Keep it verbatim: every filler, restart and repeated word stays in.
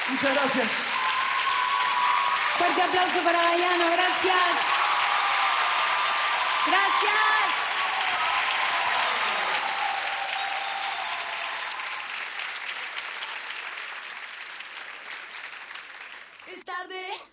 Muchas gracias. Fuerte aplauso para Dayano, gracias. Gracias. Es tarde.